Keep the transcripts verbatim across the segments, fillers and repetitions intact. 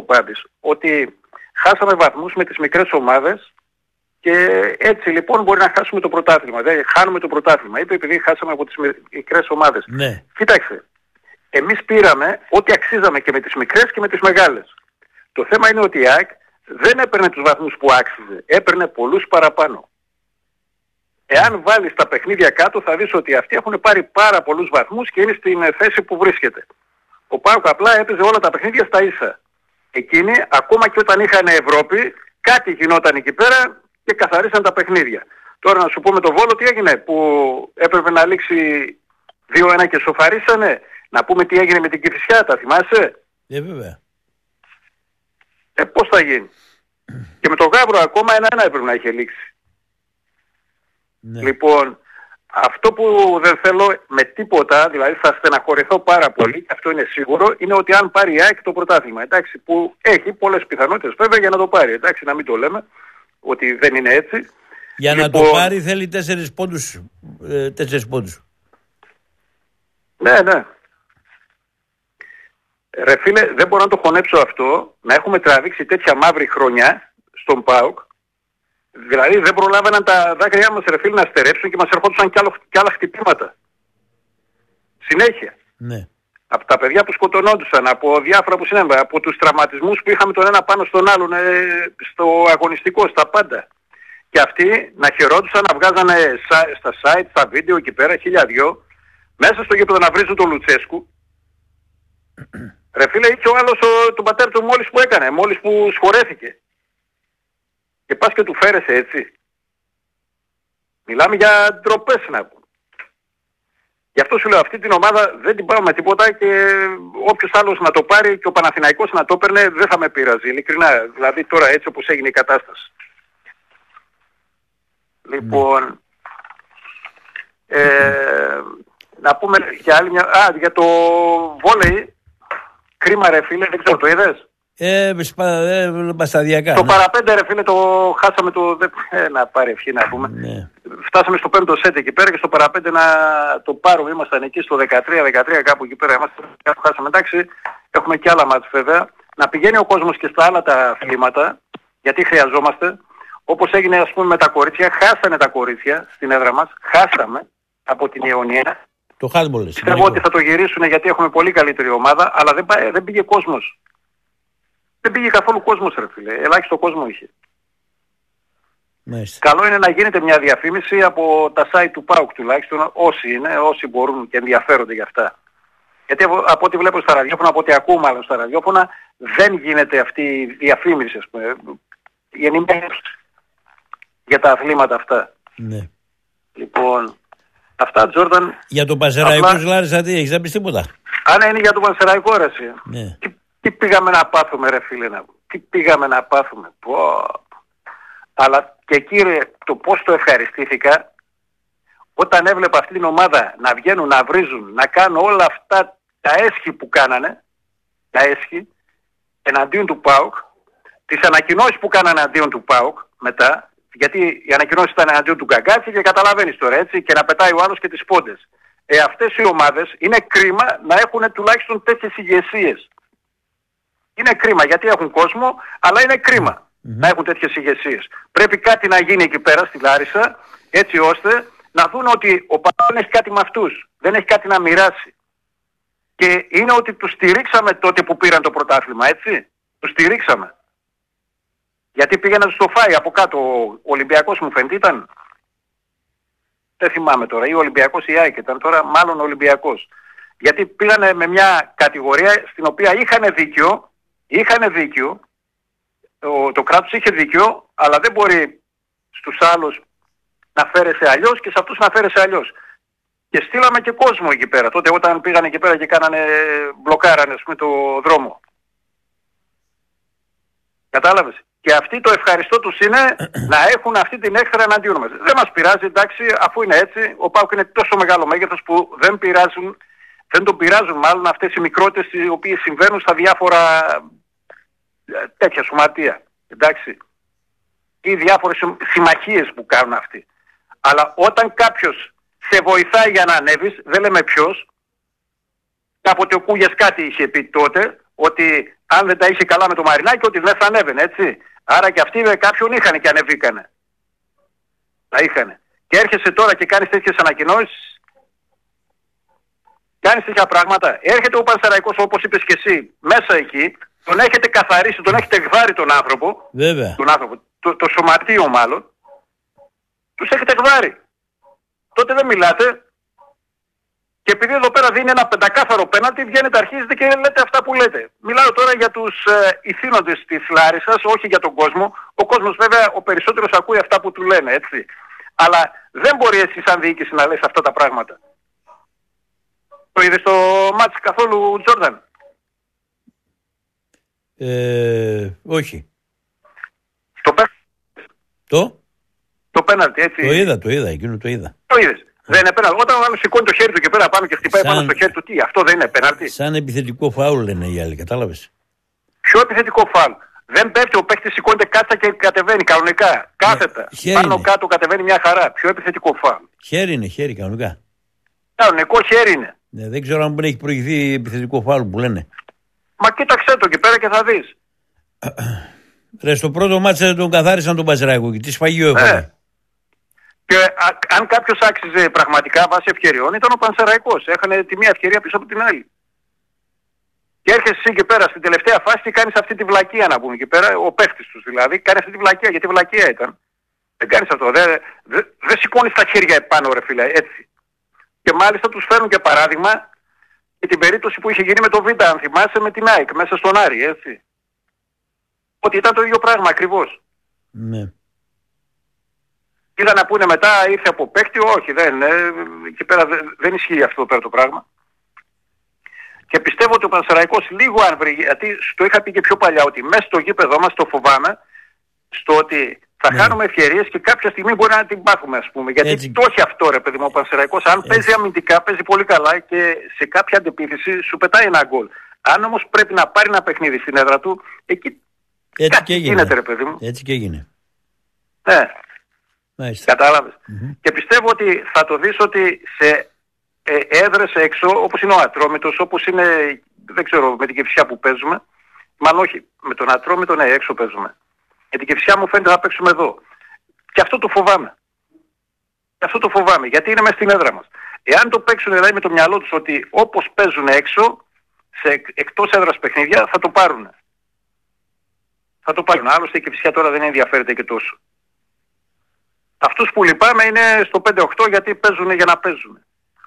Πάπης, ότι χάσαμε βαθμούς με τις μικρές ομάδες και έτσι λοιπόν μπορεί να χάσουμε το πρωτάθλημα. Δεν χάνουμε το πρωτάθλημα. Είπε επειδή χάσαμε από τις μικρές ομάδες. Ναι. Κοίταξε, εμείς πήραμε ό,τι αξίζαμε και με τις μικρές και με τις μεγάλες. Το θέμα είναι ότι η ΑΕΚ δεν έπαιρνε τους βαθμούς που άξιζε. Έπαιρνε πολλούς παραπάνω. Εάν βάλεις τα παιχνίδια κάτω θα δεις ότι αυτοί έχουν πάρει πάρα πολλούς βαθμούς και είναι στην θέση που βρίσκεται. Ο ΠΑΟΚ απλά έπαιζε όλα τα παιχνίδια στα ίσα. Εκείνοι ακόμα και όταν είχαν Ευρώπη κάτι γινόταν εκεί πέρα και καθαρίσαν τα παιχνίδια. Τώρα να σου πω με το Βόλο τι έγινε που έπρεπε να λήξει δύο ένα και σοφαρίσανε. Να πούμε τι έγινε με την Κηφισιά, τα θυμάσαι? Ε, βέβαια. Ε, πώς θα γίνει. Και με τον Γάβρο ακόμα ένα ένα έπρεπε να είχε λήξει. Ναι. Λοιπόν, αυτό που δεν θέλω με τίποτα, δηλαδή θα στεναχωρηθώ πάρα πολύ, και αυτό είναι σίγουρο, είναι ότι αν πάρει η ΑΕΚ το πρωτάθλημα, εντάξει, που έχει πολλές πιθανότητες βέβαια για να το πάρει, εντάξει, να μην το λέμε ότι δεν είναι έτσι. Για λοιπόν, να το πάρει θέλει τέσσερις πόντους, ε, τέσσερις πόντους. Ναι, ναι. Ρε φίλε, δεν μπορώ να το χωνέψω αυτό, να έχουμε τραβήξει τέτοια μαύρη χρονιά στον ΠΑΟΚ. Δηλαδή δεν προλάβαιναν τα δάκρυά μας, ρε φίλε, να στερέψουν και μας ερχόντουσαν κι, άλλο, κι άλλα χτυπήματα. Συνέχεια. Ναι. Από τα παιδιά που σκοτωνόντουσαν, από διάφορα που συνέβαιναν, από τους τραυματισμούς που είχαμε τον ένα πάνω στον άλλον, ε, στο αγωνιστικό, στα πάντα. Και αυτοί να χαιρόντουσαν, να βγάζανε στα site, στα βίντεο εκεί πέρα, χίλια δυο, μέσα στο γήπεδο να βρίζουν τον Λουτσέσκου. Ρε φίλε, είχε ο άλλος ο, τον πατέρα του μόλις που έκανε, μόλις που σχορέθηκε. Και πας και του φέρεσαι έτσι. Μιλάμε για ντροπές να πούμε. Γι' αυτό σου λέω αυτή την ομάδα δεν την πάω με τίποτα και όποιος άλλος να το πάρει και ο Παναθηναϊκός να το έπαιρνε δεν θα με πειράζει. Ειλικρινά. Δηλαδή τώρα έτσι όπως έγινε η κατάσταση. Λοιπόν, ε, να πούμε για άλλη μια... Α, για το βόλεϊ. Κρίμα ρε φίλε, δεν ξέρω, το είδες? Ε, μπασταδιακά. Το ναι. παραπέντε ρε φίλε το χάσαμε το... Ε, να πάρει ευχή να πούμε. Ναι. Φτάσαμε στο πέμπτο σετ εκεί πέρα και στο παραπέντε να το πάρουμε. Ήμασταν εκεί στο δεκατρία δεκατρία κάπου εκεί πέρα. Είμαστε κάπου χάσαμε. Εντάξει, έχουμε και άλλα μάτς βέβαια. Να πηγαίνει ο κόσμος και στα άλλα τα αθλήματα, γιατί χρειαζόμαστε. Όπως έγινε ας πούμε με τα κορίτσια. Χάσανε τα κορίτσια στην έδρα μας. Χάσαμε από την Ιωνία. Το handball. Πιστεύω ότι θα το γυρίσουν γιατί έχουμε πολύ καλύτερη ομάδα, αλλά δεν, πά, δεν πήγε κόσμος. Δεν πήγε καθόλου κόσμος ρε φίλε. Ελάχιστο κόσμο είχε. Μάλιστα. Καλό είναι να γίνεται μια διαφήμιση από τα site του ΠΑΟΚ τουλάχιστον, όσοι είναι, όσοι μπορούν και ενδιαφέρονται για αυτά. Γιατί από, από ό,τι βλέπω στα ραδιόφωνα, από ό,τι ακούω μάλλον στα ραδιόφωνα, δεν γίνεται αυτή η διαφήμιση, ας πούμε, η ενημέρωση για τα αθλήματα αυτά. Ναι. Λοιπόν, αυτά Τζόρνταν. Για τον Πανσεραϊκό απλά... Λάρισα τι, έχεις να πεις τίποτα? Αν είναι για τον Πανσεραϊκό ρε εσύ. Ναι. Τι, τι πήγαμε να πάθουμε ρε φίλε, να... τι πήγαμε να πάθουμε. Πω. Αλλά και κύριε, το πώς το ευχαριστήθηκα όταν έβλεπα αυτή την ομάδα να βγαίνουν, να βρίζουν, να κάνουν όλα αυτά τα έσχη που κάνανε, τα έσχη, εναντίον του ΠΑΟΚ, τις ανακοινώσεις που κάνανε εναντίον του ΠΑΟΚ μετά, γιατί οι ανακοινώσεις ήταν εναντίον του Γκαγκάτση και καταλαβαίνεις τώρα έτσι, και να πετάει ο άλλος και τις πόντες. Ε, αυτές οι ομάδες είναι κρίμα να έχουν τουλάχιστον τέτοιες ηγεσίες. Είναι κρίμα γιατί έχουν κόσμο, αλλά είναι κρίμα. Mm-hmm. Να έχουν τέτοιες ηγεσίες. Πρέπει κάτι να γίνει εκεί πέρα στη Λάρισα, έτσι ώστε να δουν ότι ο ΠΑΟΚ δεν έχει κάτι με αυτούς. Δεν έχει κάτι να μοιράσει. Και είναι ότι τους στηρίξαμε τότε που πήραν το πρωτάθλημα, έτσι. Τους στηρίξαμε. Γιατί πήγε να τους το φάει από κάτω. Ο Ολυμπιακός μου φαίνεται ήταν. Δεν θυμάμαι τώρα. Ή ο Ολυμπιακός ή η ΑΕΚ ήταν τώρα, μάλλον ο Ολυμπιακός. Γιατί πήγανε με μια κατηγορία στην οποία είχαν δίκιο, είχαν δίκιο, το, το κράτος είχε δίκιο, αλλά δεν μπορεί στους άλλους να φέρεσαι αλλιώς και σε αυτούς να φέρεσαι αλλιώς. Και στείλαμε και κόσμο εκεί πέρα. Τότε όταν πήγανε εκεί πέρα και κάνανε, μπλοκάρανε ας πούμε το δρόμο. Κατάλαβες. Και αυτοί το ευχαριστώ τους είναι να έχουν αυτή την έξτρα εναντίον μας. Δεν μας πειράζει, εντάξει, αφού είναι έτσι. Ο ΠΑΟΚ είναι τόσο μεγάλο μέγεθος που δεν πειράζουν, δεν τον πειράζουν μάλλον αυτές οι μικρότητες οι οποίες συμβαίνουν στα διάφορα τέτοια σωματεία. Εντάξει. Ή διάφορες συμμαχίες που κάνουν αυτοί. Αλλά όταν κάποιος σε βοηθάει για να ανέβεις, δεν λέμε ποιος, κάποτε ο Κούγιας κάτι είχε πει τότε, ότι αν δεν τα είχε καλά με το Μαρινάκι, ότι δεν θα ανέβαινε, έτσι. Άρα και αυτοί με κάποιον είχαν και ανεβήκανε. Τα είχαν. Και έρχεσαι τώρα και κάνεις τέτοιες ανακοινώσεις. Κάνεις τέτοια πράγματα. Έρχεται ο Πανσεραϊκός, όπως είπες και εσύ, μέσα εκεί. Τον έχετε καθαρίσει, τον έχετε εκβάρει τον άνθρωπο. Βέβαια. Τον άνθρωπο, το, το σωματείο μάλλον. Τους έχετε εκβάρει. Τότε δεν μιλάτε. Και επειδή εδώ πέρα δίνει ένα πεντακάθαρο πέναλτι, βγαίνετε, αρχίζετε και λέτε αυτά που λέτε. Μιλάω τώρα για τους ε, ηθήνοντες της Λάρισσας, όχι για τον κόσμο. Ο κόσμος βέβαια ο περισσότερος ακούει αυτά που του λένε, έτσι. Αλλά δεν μπορεί εσύ σαν διοίκηση να λες αυτά τα πράγματα. Το είδες στο μάτς καθόλου, Τζόρνταν? Ε, όχι. Το πέναλτι. Το? Το πέναλτι, έτσι. Το είδα, το είδα, εκείνο το είδα. Το είδες. Δεν είναι πέναλτι. Όταν ο άλλος σηκώνει το χέρι του και πέρα πάνω και χτυπάει Σαν... πάνω στο χέρι του, τι, αυτό δεν είναι πέναλτι? Σαν επιθετικό φάουλ λένε οι άλλοι, κατάλαβες. Ποιο επιθετικό φάουλ? Δεν πέφτει, ο παίκτης σηκώνεται κάτσα και κατεβαίνει κανονικά. Κάθετα. Ναι, πάνω είναι. κάτω κατεβαίνει μια χαρά. Ποιο επιθετικό φάουλ? Χέρι είναι, χέρι κανονικά. Κανονικό χέρι είναι. Ναι, δεν ξέρω αν έχει προηγηθεί επιθετικό φάουλ που λένε. Μα κοίταξε το εκεί πέρα και θα δεις. Ρε, στο πρώτο μάτσα δεν τον καθάρισαν τον Παζεράκο και τι σφαγείο έφαγε. Ε. Και α, αν κάποιος άξιζε πραγματικά βάσει ευκαιριών ήταν ο Πανσεραϊκός. Έχανε τη μία ευκαιρία πίσω από την άλλη. Και έρχεσαι εσύ και πέρα στην τελευταία φάση και κάνεις αυτή τη βλακεία, να πούμε εκεί πέρα, ο παίχτης τους δηλαδή, κάνει αυτή τη βλακεία, γιατί βλακεία ήταν. Δεν κάνεις αυτό, δεν δε, δε σηκώνεις τα χέρια επάνω ρε φίλε, έτσι. Και μάλιστα τους φέρνουν και παράδειγμα και την περίπτωση που είχε γίνει με το Β, αν θυμάσαι, με την ΑΕΚ, μέσα στον Άρη, έτσι. Ότι ήταν το ίδιο πράγμα ακριβώς. Ναι. Είδα να πούνε μετά, ήρθε από παίκτη, όχι, δεν, ε, εκεί πέρα δεν, δεν ισχύει αυτό πέρα το πράγμα. Και πιστεύω ότι ο Πανσεραϊκός λίγο αν βρει, γιατί το είχα πει και πιο παλιά, ότι μέσα στο γήπεδο μας το φοβάμαι, στο ότι θα ναι. χάνουμε ευκαιρίες και κάποια στιγμή μπορεί να την πάθουμε, ας πούμε. Γιατί έτσι. Το έχει αυτό ρε παιδί μου ο Πανσεραϊκός, αν έτσι. παίζει αμυντικά, παίζει πολύ καλά και σε κάποια αντεπίθεση σου πετάει ένα γκολ. Αν όμως πρέπει να πάρει ένα παιχνίδι στην έδρα του, εκεί έτσι και έγινε. Γίνεται, ρε παιδί μου. Έτσι και έγινε. Ναι. Μάλιστα. Κατάλαβες. Mm-hmm. Και πιστεύω ότι θα το δεις ότι σε ε, έδρες έξω, όπως είναι ο Ατρόμητος, όπως είναι, δεν ξέρω, με την Κηφισιά που παίζουμε, μάλλον όχι, με τον Ατρόμητο, ναι, έξω παίζουμε. Με την Κηφισιά μου φαίνεται να παίξουμε εδώ. Και αυτό το φοβάμαι. Και αυτό το φοβάμαι, γιατί είναι μέσα στην έδρα μας. Εάν το παίξουν δηλαδή με το μυαλό τους ότι όπως παίζουν έξω, σε εκτός έδρας παιχνίδια, θα το πάρουν. Θα το πάρουν. Άλλωστε η Κηφισιά τώρα δεν ενδιαφέρεται και τόσο. Αυτούς που λυπάμαι είναι στο πέντε οκτώ γιατί παίζουν για να παίζουν.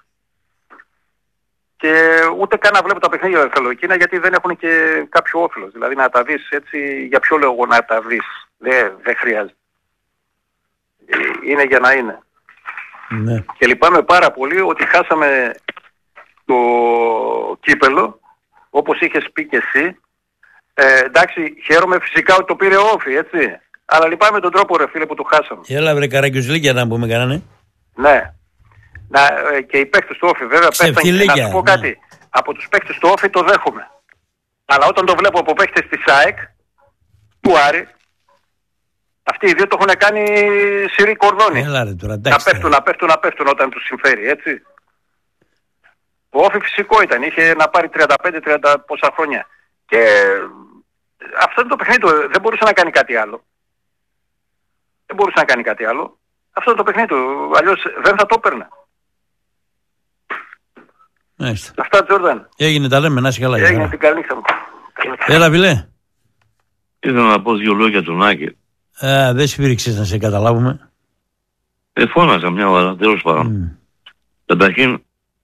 Και ούτε καν να βλέπω τα παιχνίδια δεν θέλω εκείνα γιατί δεν έχουν και κάποιο όφελος. Δηλαδή να τα δεις έτσι, για ποιο λόγο να τα δεις. Δεν, δεν χρειάζεται. Είναι για να είναι. Ναι. Και λυπάμαι πάρα πολύ ότι χάσαμε το κύπελο, όπως είχες πει και εσύ. Ε, εντάξει, χαίρομαι φυσικά ότι το πήρε ο Όφη, έτσι. Αλλά λυπάμαι τον τρόπο ρε φίλε που το χάσαμε. Έλα βρε Καραγκιουζλίκια να πούμε κανένα. Ναι. Να, ε, και οι παίκτες του Όφη βέβαια πέφτουν. Να σου πω κάτι. Ναι. Από τους παίκτες του Όφη το δέχομαι. Αλλά όταν το βλέπω από παίκτες της ΑΕΚ, του Άρη, αυτοί οι δύο το έχουν κάνει σειρή κορδόνι. Έλα ρε τώρα, να πέφτουν, να πέφτουν, να πέφτουν όταν τους συμφέρει, έτσι. Ο Όφη φυσικό ήταν. Είχε να πάρει τριάντα πέντε τριάντα πόσα χρόνια. Και αυτό είναι το παιχνίδι του. Δεν μπορούσε να κάνει κάτι άλλο. Δεν μπορούσε να κάνει κάτι άλλο. Αυτό είναι το παιχνίδι του. Αλλιώς δεν θα το έπαιρνε. Μάλιστα. Αυτά, Τζόρνταν. Έγινε, τα λέμε, να είσαι καλά. Έγινε, την καλή νύχτα μου. Έλα, Βιλέ. Ήθελα να πω δύο λόγια τον Άκη. Α, δεν σφύριξες να σε καταλάβουμε. Ε, φώναζα μια ώρα, τέλος πάντων. Mm. Καταρχήν,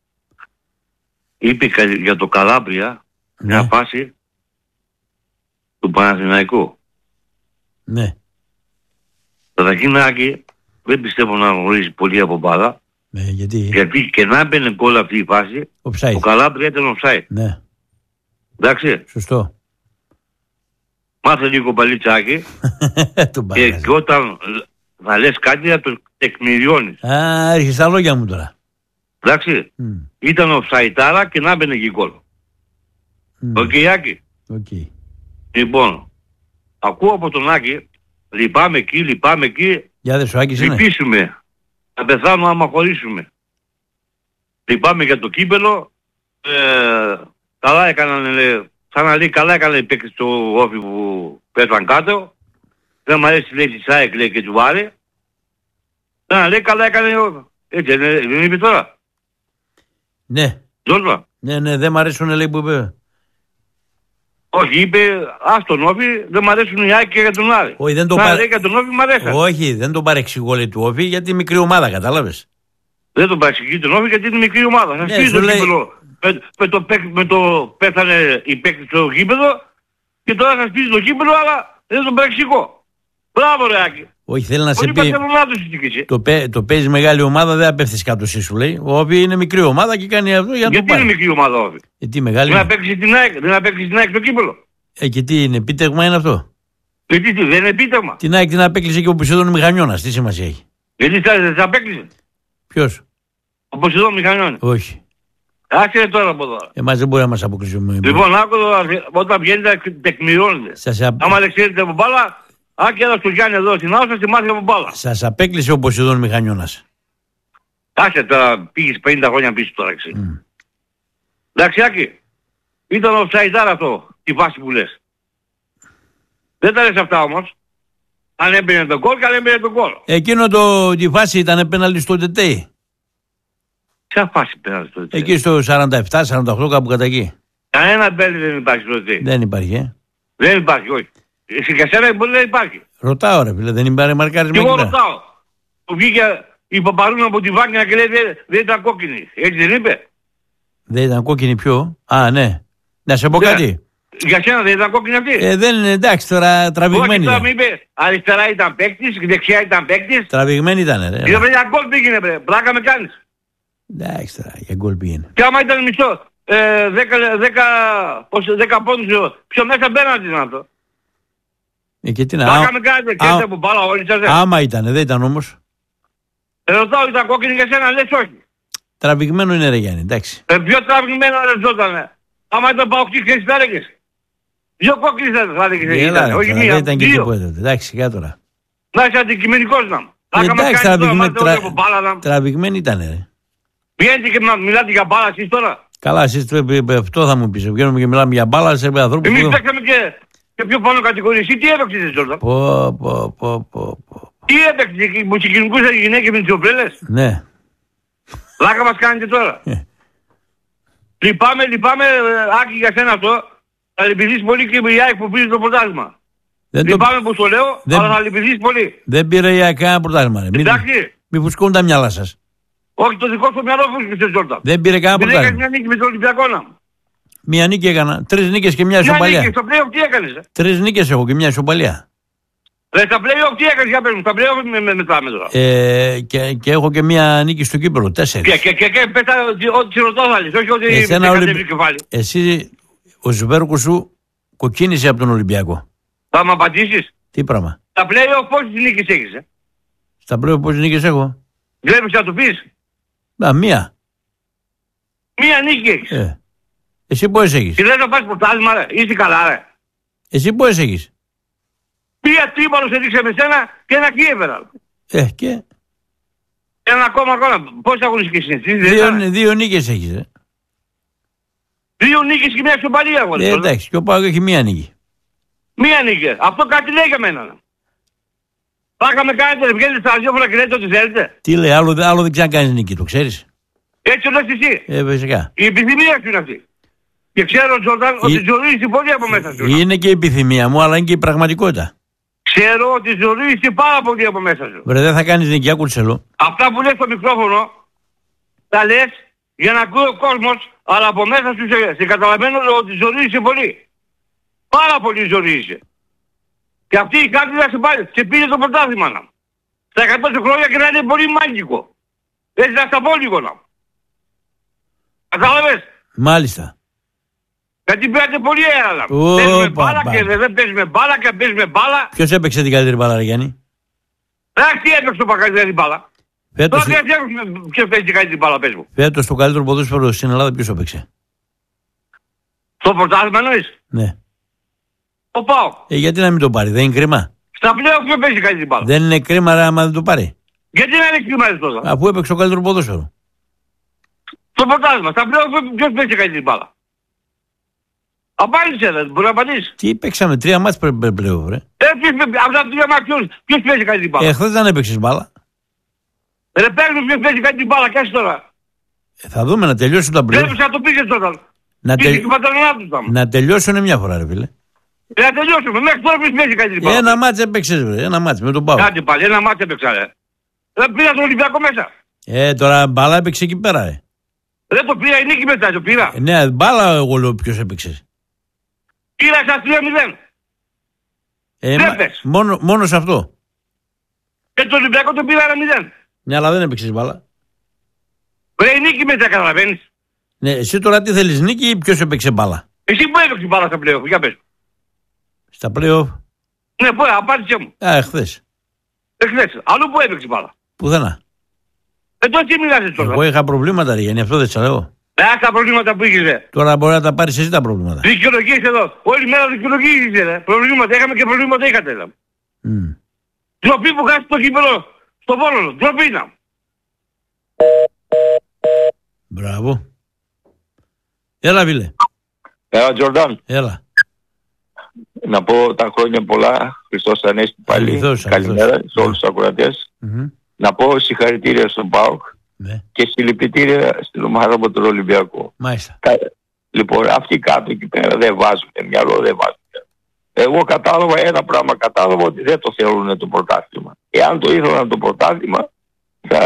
είπε για το Καλάμπρια ναι. μια φάση του Παναθηναϊκού. Ναι. Καταρχήν, Άκη, δεν πιστεύω να γνωρίζει πολύ από μπάλα. Ναι, γιατί... γιατί και να μπαινε γκολ αυτή η φάση, offside. Το Καλάμπρια ήταν offside. Ναι. Εντάξει. Σωστό. Μάθε λίγο παλιτσάκι και, και όταν θα λες κάτι να το τεκμηριώνεις. Α, έρχεσαι τα λόγια μου τώρα. Εντάξει. Mm. Ήταν offside και να μπαινε και γκολ. Οκ, mm. Άκη. Okay. Λοιπόν, ακούω από τον Άκη, λυπάμαι εκεί, λυπάμαι εκεί. Για δε σου Άκης είναι. Λυπήσουμε. Θα πεθάνω άμα χωρίσουμε. Λυπάμαι για το κύπελο. Ε, καλά έκαναν, λέει, σαν να λέει καλά έκανε οι παίκτες του Όφη που πέσαν κάτω. Δεν μου αρέσει λέει τη ΣΑΕΚ λέει και του Άρη. Σαν να λέει καλά έκανε ο Όφη. Έτσι δεν είπε τώρα. Ναι. Ζόρβα. Ναι, ναι, δεν μ' αρέσουν λέει που είπε. Όχι, είπε ας τον Όφη, δεν μ' αρέσουν οι ΑΕΚ και για τον Άρη. Όχι, δεν το παρε... παρε... για τον Όφη μ' αρέσαν. Όχι, δεν τον παρεξηγώ λέει του Όφη γιατί είναι μικρή ομάδα, κατάλαβες. Δεν τον παρεξηγεί τον Όφη γιατί είναι μικρή ομάδα. Θα στείλει το λέει... γήπεδο. Με, με, το, με το πέθανε οι παίκτες στο γήπεδο και τώρα θα σπίσει το γήπεδο, αλλά δεν τον παρεξηγώ. Μπράβο ρε Άκη. Όχι, θέλει να σε πει. Το, πέ, το παίζει μεγάλη ομάδα, δεν απέφθεις κάτω εσύ σου λέει. Ο Όφη είναι μικρή ομάδα και κάνει αυτό για να γιατί το πάρει. Γιατί είναι μικρή ομάδα ο Όφη. Ε, τι μεγάλη. Δεν απέκτησε την ΑΕΚ, δεν απέκτησε την ΑΕΚ στο κύπελο. Ε, και τι είναι, επίτευγμα είναι αυτό. Ε, τι, τι, δεν είναι επίτευγμα. Την ΑΕΚ την απέκλεισε και ο Ποσειδών Μηχανιώνας, τι σημασία έχει. Γιατί θα απέκλεισε. Ποιος. Ο Ποσειδών Μηχανιώνας. Όχι. Άκυρε τώρα από εδώ. Εμάς δεν μπορεί να μας αποκλείσει. Λοιπόν, άκου όταν βγαίνετε τεκμηριώνετε. Σας α... Άμα δεν ξέρετε από μπάλα, άκυρα στο Γιάννη εδώ στην Άουσα στη μάθει από μπάλα. Σας απέκλεισε ο Ποσειδών Μηχανιώνας. Άσε τώρα, πήγες πενήντα χρόνια πίσω τώρα ξέρεις. Mm. Εντάξει Άκη, ήταν offside αυτό, τη βάση που λες. Δεν τα λες αυτά όμως. Αν έμπαινε τον κόλ, καλά έμπαινε τον κόλ. Εκείνο το, τη φάση ήταν πέναλτι στο Τετέι. Ποια φάση πέναλτι στο Τετέι. Εκεί στο σαράντα επτά σαράντα οκτώ κάπου κατά εκεί. Κανένα μπέλι δεν υπάρχει στο Τετέι. Δεν υπάρχει, ε. Δεν υπάρχει, όχι. Εσύ και εσένα μπορεί να υπάρχει. Ρωτάω ρε φίλε, δεν υπάρχει μαρκάρισμα. Και εγώ ρωτάω. Που βγήκε η Παπαρούνα από τη Βάγνα και λέει δεν ήταν κόκκινη. Έτσι δεν είπε. Δεν ήταν κόκκινη ποιο. Α, ναι. Να σε πω ναι. κάτι. Για σένα δεν ήταν κόκκινη αυτή. Ε, δεν είναι, εντάξει τώρα τραβηγμένη. Όχι, τώρα μου είπε αριστερά ήταν παίκτης, δεξιά ήταν παίκτης. Τραβηγμένη ήταν ρε. Για παιδιά γκολ πήγαινε ρε, πλάκα με κάνεις. Εντάξει τώρα, για γκολ πήγαινε. Και άμα ήταν μισό, ε, δέκα, δέκα, δέκα πόντους πιο μέσα μπαίνατε να αυτό. Ε, και τι να, πλάκα με κάνετε, και από μπάλα όλοι σας. Άμα ήταν, δεν ήταν όμως. Ε, ρωτάω, ήταν κόκκινη για σένα, λες όχι. Τραβηγμένο είναι ρε Γιάννη, εντάξει. Ε, πιο τραβηγμένο ρε ζώτανε. Άμα ήταν παοκτή και εσύ θα έλεγες. Δύο κόκκινες θα έλεγες. Έλα, όχι μία, δεν ήταν και τίποτα. Εντάξει, σιγά τώρα. Να είσαι αντικειμενικός να μου. Εντάξει, τραβηγμένη, τρα... τραβηγμένη ήταν ρε. Βγαίνετε και μιλάτε για μπάλα εσείς τώρα. Καλά, εσείς αυτό θα μου πεις. Βγαίνουμε και μιλάμε για μπάλα σε ανθρώπους. Εμείς παίξαμε και, και πιο πάνω κατηγορίες. Τι έπαιξες Τζόρνταν. Πω, πω, πω, πω, πω. Τι έπαιξες, μου συγκινικούσαν οι γυναίκες με τις ομπρέλες. Ναι. Λάκα μας κάνετε τώρα. Λυπάμαι, λυπάμαι, Άκη για σένα αυτό. Θα λυπηθείς πολύ και η ΑΕΚ που πήρε το πρωτάθλημα. Λυπάμαι που το λέω, δεν... αλλά θα λυπηθείς πολύ. Δεν πήρε η ΑΕΚ κανένα πρωτάθλημα. Εντάξει. Μη φουσκούν τα μυαλά σας. Όχι, το δικό σου μυαλό φούσκησε Τζόρνταν. Δεν πήρε κανένα πρωτάθλημα. Δεν έκανες μια νίκη με τον Ολυμπιακό να. Μια νίκη έκανα. Τρεις νίκες και μια ισοπαλία. Μια νίκη, στο play-off τι έκανες. Τρεις νίκες έχω και μια ισοπαλία. Ρε, στα play-off τι έκανες για πες μου, στα play-off με, με, μετράμε τώρα. Ε, και, και έχω και μια νίκη στο κύπελλο, τέσσερις. Και, και, και, και πες ό,τι σε ρωτώ θα λες, όχι ότι Εσένα, δεν Ολυμπ... κεφάλι. Εσύ, ο Σβέρκος σου κοκκίνησε από τον Ολυμπιακό. Θα μου απαντήσεις. Τι πράγμα. Στα play-off πόσες νίκες έχεις, ε? Στα play-off πόσες νίκες έχω. Βλέπεις να του πεις. Να, μία. Μία νίκη έχεις. Ε. Εσύ πόσες έχεις. Και δεν θα πας πρωτάθλημα ρε, είσαι καλά ρε. Εσύ πόσες έχεις. Μία τρίπαλος έδειξε με σένα και ένα Κίεβερα. Ε, και. Ένα ακόμα ακόμα. Πόσες αγωνιστικές είναι. Δύο, δύο νίκες έχεις, ε. Δύο νίκες και μια ισοπαλία εγώ. Ε, εντάξει, και ο Πάοκ έχει μία νίκη. Μία νίκη. Αυτό κάτι λέει για μένα. Πάκα με κάνετε, βγαίνετε στα ραδιόφωνα και λέτε ότι θέλετε. Τι λέει, άλλο, άλλο δεν ξανακάνεις νίκη, το ξέρεις. Έτσι λες εσύ. Ε, φυσικά. Η επιθυμία σου είναι αυτή. Και ξέρω, Τζόρνταν, ότι ζωγίζεις πολύ από μέσα σου. Είναι και η επιθυμία μου, αλλά είναι και η πραγματικότητα. Ξέρω ότι ζωγίζεις πάρα πολύ από μέσα σου. Βρε, δεν θα κάνεις νίκη, άκουρσελο. Αυτά που λες στο μικρόφωνο, τα λες για να ακούει ο κόσμος, αλλά από μέσα σου σε, σε καταλαβαίνω ότι ζωγίζεις πολύ. Πάρα πολύ ζωγίζεις. Και αυτή η κάτι θα σε πάρει, σε πήρε το πρωτάθλημα να. Στα εκατό χρόνια και να είναι πολύ μάγικο. Έτσι να στα πω λίγο να. Κατάλαβες. Μάλιστα. Γιατί πήρατε πολύ αέρα. Παίζουμε μπάλα και δεν παίζουμε μπάλα και παίζουμε μπάλα. Ποιος έπαιξε την καλύτερη μπάλα, ρε Γιάννη. Εντάξει, έπαιξε το καλύτερη μπάλα. Φέτος... Τώρα ποιος παίζει την καλύτερη μπάλα, πες μου. Φέτος το καλύτερο ποδόσφαιρο στην Ελλάδα ποιος έπαιξε. Το πρωτάθλημα εννοείς. Ναι. Το πάω. Ε, γιατί να μην το πάρει, δεν είναι κρίμα. Στα πλέον ποιος παίζει την καλύτερη μπάλα. Δεν είναι κρίμα ρε, άμα δεν το πάρει. Γιατί να είναι κρίμα ρε τώρα. Αφού έπαιξε το καλύτερο ποδόσφαιρο. Το πρωτάθλημα. Στα πλέον ποιος παίζει την καλύτερη μπάλα. Απάντησε, δεν μπορεί να απαντήσει. Τι παίξαμε, τρία μάτς πλέον, ρε. Ε, από τα τρία μάτς ποιος, ποιος παίζει κάτι την μπάλα. Ε, χθες δεν έπαιξες μπάλα. Ρε παίρνει ποιος παίζει κάτι την μπάλα, κάτσε τώρα. Ε, θα δούμε να τελειώσουν τα πλέον. Πρέπει να το πήγες τώρα. Να, τε... να τελειώσουν μια φορά, ρε φίλε. Ε, να τελειώσουμε, μέχρι τώρα ποιος παίζει κάτι την μπάλα. Ένα μάτς έπαιξες, ρε, ένα μάτς με τον Πάο. Κάτι πάλι, ένα μάτς έπαιξα, ρε. Δεν πήρα τον Ολυμπιακό μέσα. Ε, τώρα μπάλα έπαιξε εκεί πέρα, ε. Δεν το πήρα, η νίκη μετά, το πήρα. Ε, ναι, μπάλα εγώ λέω ποιος έπαιξε. Πήρα στα τρία μηδέν. Ε, μα, μόνο, μόνο σε αυτό. Και το Ολυμπιακό το πήρα ένα μηδέν. Ναι, αλλά δεν έπαιξες μπάλα. Ρε, η νίκη μετά καταλαβαίνεις. Ναι, εσύ τώρα τι θέλεις, νίκη ή ποιος έπαιξε μπάλα. Εσύ που έπαιξε μπάλα στα play-off, για πες. Στα play-off. Ναι, πού, απάντησέ μου. Α, εχθές. Εχθές, αλλού που έπαιξε μπάλα. Πουθενά. Ε, τότε τι μιλάς τώρα. Εγώ είχα προβλήματα, ρε, γιατί αυτό δεν ξέρω. Ε, τα προβλήματα που είχες, ρε. Τώρα μπορεί να τα πάρεις εσύ τα προβλήματα. Δικαιολογίες εδώ. Όλη μέρα δικαιολογίες, ρε. Προβλήματα είχαμε και προβλήματα είχατε, ρε. Mm. Ντροπή που χάσει το κύπελο στο Βόλο. Ντροπή να. Μπράβο. Έλα, Βίλε. Έλα, Τζορντάν. Έλα. Να πω τα χρόνια πολλά. Χριστός Ανέστη πάλι. Αληθώς, καλημέρα αληθώς. σε όλους τους ακροατές. Mm-hmm. Να πω συγχαρητήρια στον ΠΑΟΚ ναι. και συλληπιτήρια στην ομάδα από τον Ολυμπιακό. Μάλιστα. Λοιπόν, αυτοί κάτω εκεί πέρα δεν βάζουν μυαλό, δεν βάζουν. Εγώ κατάλαβα ένα πράγμα, κατάλαβα ότι δεν το θέλουν το πρωτάθλημα. Εάν το ήθελαν το πρωτάθλημα, θα,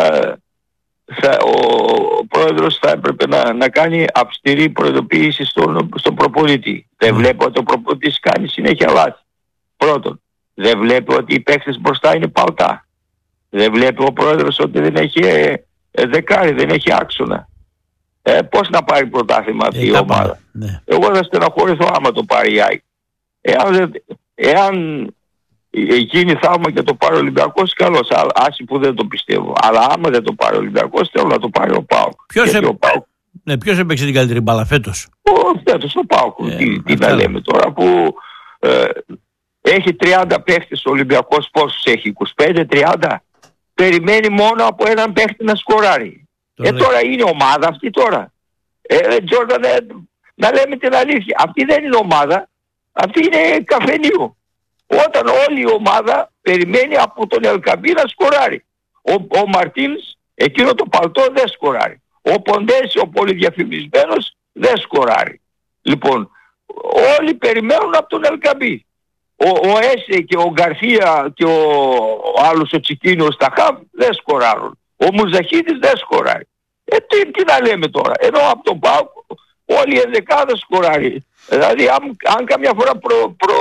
θα, ο, ο πρόεδρος θα έπρεπε να, να κάνει αυστηρή προειδοποίηση στον, στον προπονητή. Mm. Δεν βλέπω ότι ο προπονητής κάνει συνέχεια λάθη. Πρώτον, δεν βλέπω ότι οι παίκτες μπροστά είναι παλτά. Δεν βλέπει ο πρόεδρος ότι δεν έχει ε, ε, δεκάρι, δεν έχει άξονα. Ε, πώς να πάρει πρωτάθλημα αυτή ε, η ομάδα. Ναι. Εγώ θα στεναχωρηθώ άμα το πάρει η ΑΕΚ. Εάν, εάν γίνει θαύμα και το πάρει ο Ολυμπιακός, καλώς. Άσυ που δεν το πιστεύω. Αλλά άμα δεν το πάρει ο Ολυμπιακός, θέλω να το πάρει ο ΠΑΟΚ. Ποιος, ε... ΠΑΟΚ... ναι, ποιος έπαιξε την καλύτερη μπάλα φέτος? Ο φέτος ο ΠΑΟΚ. Ε, τι τι να λέμε τώρα που ε, έχει τριάντα παίχτες ο Ολυμπιακός, πόσους έχει? είκοσι πέντε τριάντα. Περιμένει μόνο από έναν παίχτη να σκοράρει. Τώρα... Ε τώρα είναι ομάδα αυτή τώρα. Ε, Τζόρνταν, ε, να λέμε την αλήθεια. Αυτή δεν είναι ομάδα. Αυτή είναι καφενείο. Όταν όλη η ομάδα περιμένει από τον Ελκαμπή να σκοράρει. Ο, ο Μαρτίνς, εκείνο το παλτό δεν σκοράρει. Ο Ποντές, ο πολυδιαφημισμένος, δεν σκοράρει. Λοιπόν, όλοι περιμένουν από τον Ελκαμπή. Ο, ο Έσε και ο Γκαρθία και ο, ο άλλος ο Τσικίνιος στα χαβ δεν σκοράρουν. Ο Μουζαχίδης δεν σκοράρει. Ε, τι, τι να λέμε τώρα. Ενώ από τον ΠΑΟΚ όλη η ενδεκάδα σκοράρει. Δηλαδή αν, αν καμιά φορά προ, προ,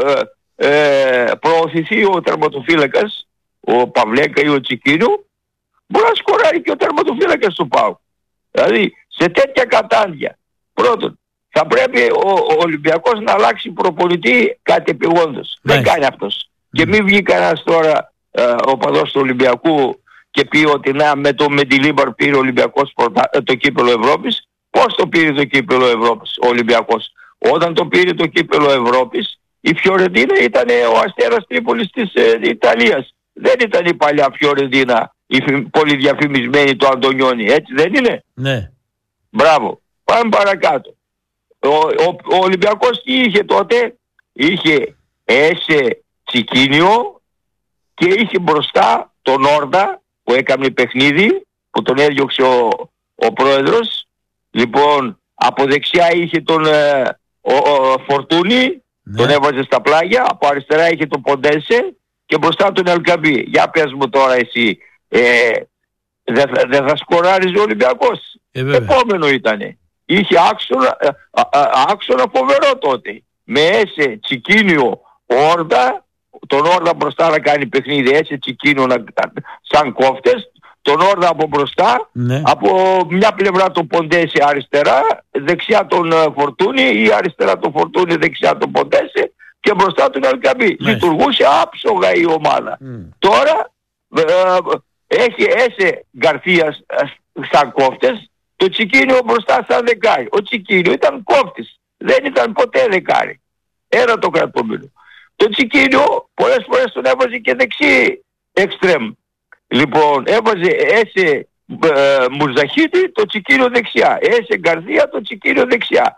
ε, ε, προωθηθεί ο τερματοφύλακας, ο Παυλέκα ή ο Τσικίνιο, μπορεί να σκοράρει και ο τερματοφύλακας του ΠΑΟΚ. Δηλαδή σε τέτοια κατάντια. Πρώτον, θα πρέπει ο, ο Ολυμπιακός να αλλάξει προπονητή κατεπηγόντως. Δεν κάνει αυτός. Mm. Και μην βγει κανένας τώρα ε, ο παδός του Ολυμπιακού και πει ότι να με το Μεντιλίμπαρ πήρε ο Ολυμπιακός πρωτα, το κύπελλο Ευρώπης. Πώς το πήρε το κύπελλο Ευρώπης ο Ολυμπιακός? Όταν το πήρε το κύπελλο Ευρώπης, η Φιωρεντίνα ήταν ο Αστέρας Τρίπολης της ε, Ιταλίας. Δεν ήταν η παλιά Φιωρεντίνα, η πολύ διαφημισμένη του Αντωνιόνι. Έτσι δεν είναι? Ναι. Μπράβο. Πάμε παρακάτω. Ο, ο, ο Ολυμπιακός τι είχε τότε? Είχε Έσε Τσικίνιο και είχε μπροστά τον Όρντα που έκανε παιχνίδι, που τον έδιωξε ο, ο πρόεδρος. Λοιπόν, από δεξιά είχε τον ε, ο, ο, Φορτούνι, ναι. Τον έβαζε στα πλάγια. Από αριστερά είχε τον Ποντέσε και μπροστά τον Ελκαμπή. Για πες μου τώρα εσύ, ε, δεν θα, δε θα σκοράριζε ο Ολυμπιακός? Ε, Επόμενο ήτανε. Είχε άξονα, α, α, άξονα φοβερό τότε. Με Έσε, Τσικίνιο, Όρντα, τον Όρντα μπροστά να κάνει παιχνίδι, Έσε, Τσικίνιο να, σαν κόφτες, τον Όρντα από μπροστά, ναι. Από μια πλευρά τον Ποντέσε αριστερά, δεξιά τον Φορτούνι ή αριστερά τον Φορτούνι, δεξιά τον Ποντέσε και μπροστά τον Ελκαμπή. Ναι. Λειτουργούσε άψογα η ομάδα. Mm. Τώρα ε, έχει Έσε Γκαρθία σαν κόφτες, το Τσικίνιο μπροστά σαν δεκάρι. Ο Τσικίνιο ήταν κόφτης, δεν ήταν ποτέ δεκάρι. Ένα το κρατούμενο. Το Τσικίνιο πολλές φορές τον έβαζε και δεξί εξτρέμ. Λοιπόν, έβαζε Έσε ε, Μουρζαχίδη, το Τσικίνιο δεξιά. Έσε Γκαρδία, το Τσικίνιο δεξιά.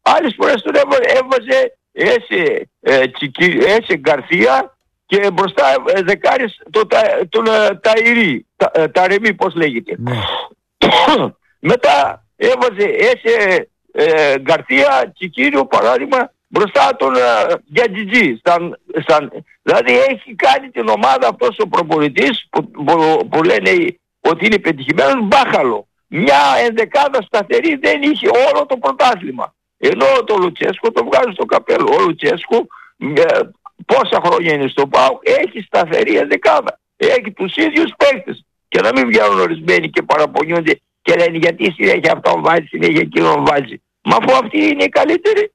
Άλλες φορές τον έβαζε έτσι, έτσι Γκαρθία και μπροστά ε, δεκάρις τον το, Ταϊρή, τα, τα Ρεμί, πώς λέγεται. Ναι. Μετά έβαζε έτσι ε, Γκαρθία και κύριο παράδειγμα μπροστά τον Γιαντζιτζή. Δηλαδή έχει κάνει την ομάδα αυτός ο προπονητής που, που, που λένε ότι είναι πετυχημένος μπάχαλο. Μια ενδεκάδα σταθερή δεν είχε όλο το πρωτάθλημα. Ενώ το Λουτσέσκο το βγάζει στο καπέλο. Ο Λουτσέσκο ε, πόσα χρόνια είναι στο ΠΑΟΚ, έχει σταθερή ενδεκάδα. Έχει τους ίδιους παίκτες. Και να μην βγαίνουν ορισμένοι και παραπονιούνται και λένε γιατί συνέχεια αυτόν βάζει, συνέχεια εκείνον βάζει. Μα αφού αυτοί είναι οι καλύτεροι.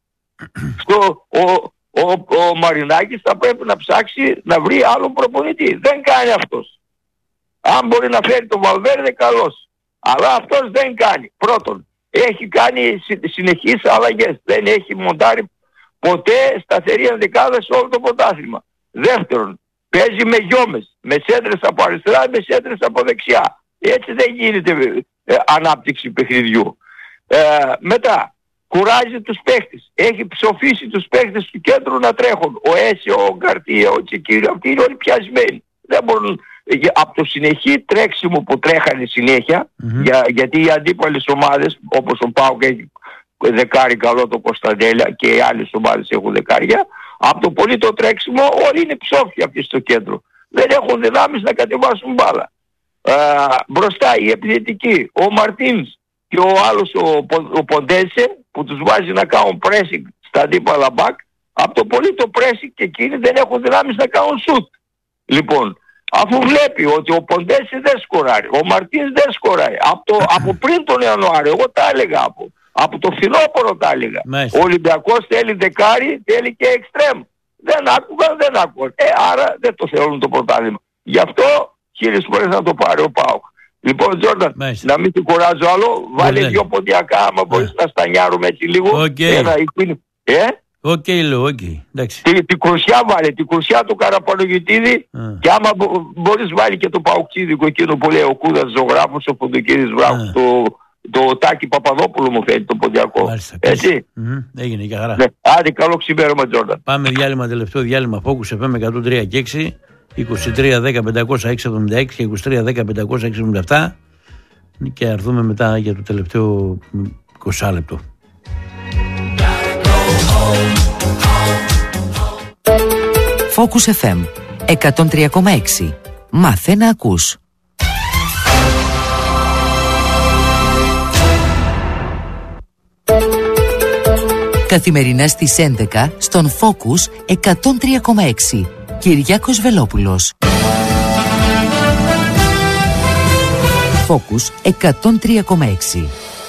Στο, ο, ο, ο Μαρινάκης θα πρέπει να ψάξει να βρει άλλον προπονητή. Δεν κάνει αυτός. Αν μπορεί να φέρει τον Βαλβέρδε, καλώς. Αλλά αυτός δεν κάνει. Πρώτον, έχει κάνει συνεχείς αλλαγές. Δεν έχει μοντάρει ποτέ σταθερή ενδεκάδα σε όλο το πρωτάθλημα. Δεύτερον, παίζει με γιόμες. Με σέντρες από αριστερά, με σέντρες από δεξιά. Έτσι δεν γίνεται ε, ανάπτυξη παιχνιδιού. Ε, μετά, κουράζει τους παίχτες. Έχει ψοφήσει τους παίχτες του κέντρου να τρέχουν. Ο Έσιο, ο Γκαρτία, ο Τσικίριο, αυτοί είναι όλοι πιασμένοι. Δεν μπορούν από το συνεχή τρέξιμο που τρέχανε συνέχεια, mm-hmm. για, γιατί οι αντίπαλες ομάδες, όπως ο ΠΑΟΚ έχει δεκάρι καλό το Κωνσταντέλια και οι άλλες ομάδες έχουν δεκάρια, από το πολύ το τρέξιμο όλοι είναι ψόφοι αυτοί στο κέντρο. Δεν έχουν δυνάμεις να κατεβάσουν μπάλα. Α, μπροστά οι επιθετικοί, ο Μαρτίνς και ο άλλος ο, ο Ποντένσε που τους βάζει να κάνουν pressing στα αντίπαλα μπακ, από το πολύ το pressing και εκείνοι δεν έχουν δυνάμεις να κάνουν shoot. Λοιπόν, αφού βλέπει ότι ο Ποντένσε δεν σκοράρει, ο Μαρτίνς δεν σκοράρει, από, το, από πριν τον Ιανουάριο, εγώ τα έλεγα από, από το φθινόπωρο τα έλεγα. Μάλιστα. Ο Ολυμπιακός θέλει δεκάρι, θέλει και εξτρέμ. Δεν άκουγαν, δεν άκουγαν. Ε, άρα δεν το θέλουν το πρωτάθλημα. Γι' αυτό χίλιες φορές να το πάρει ο ΠΑΟΚ. Λοιπόν, Τζόρνταν, να μην την κουράζω άλλο, βάλε Ωραία. Δύο ποντιακά, άμα μπορείς να στανιάρουμε έτσι λίγο. Okay. Ένα, ε? Οκ, okay, λέω, οκ. Okay. Την τη κρουσιά βάλε, την κρουσιά του Καραπανογιουτίδη uh. και άμα μπο, μπορείς βάλει και το παουξίδικο εκείνο που λέει ο Κούδας ζωγράφος, ο Ποντοκίδης Βράχος, uh. το, το Τάκη Παπαδόπουλο μου φέρει το ποντιακό. Μάλιστα, έτσι. Mm-hmm. Έγινε και χαρά. Ναι. Άντε, καλό ξημέρωμα, Τζόρνταν. Πάμε διάλειμμα, τελευταίο διάλειμμα Focus εφ εμ εκατόν τρία και έξι, είκοσι τρία δέκα πεντακόσια έξι εβδομήντα έξι και είκοσι τρία δέκα πεντακόσια έξι εβδομήντα επτά και έρθουμε μετά για το τελευταίο είκοσι λεπτό. Focus εφ εμ εκατόν τρία κόμμα έξι. Μάθε να ακούς. Καθημερινά στις έντεκα στον Focus εκατόν τρία κόμμα έξι. Κυριάκος Βελόπουλος. Focus εκατόν τρία κόμμα έξι.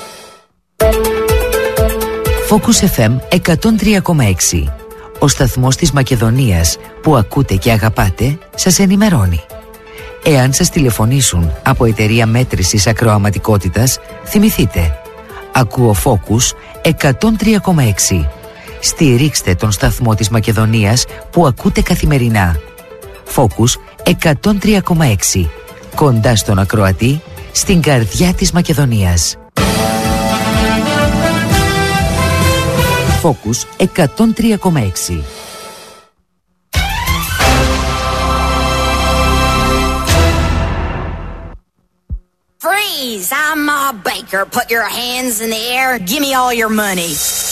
Focus εφ εμ εκατόν τρία κόμμα έξι. Ο σταθμός της Μακεδονίας που ακούτε και αγαπάτε σας ενημερώνει. Εάν σας τηλεφωνήσουν από εταιρεία μέτρησης ακροαματικότητας, θυμηθείτε. Ακούω Focus εκατόν τρία κόμμα έξι. Στηρίξτε τον σταθμό της Μακεδονίας που ακούτε καθημερινά. Focus εκατόν τρία κόμμα έξι. Κοντά στον ακροατή, στην καρδιά της Μακεδονίας. Focus εκατόν τρία κόμμα έξι. Freeze! I'm Ma Baker. Put your hands in the air. Give me all your money.